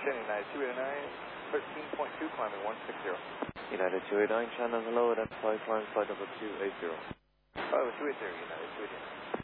United 289, 13.2, climbing 160. United 289, channel hello, identify climb flight number 280. Oh, 280, United 280.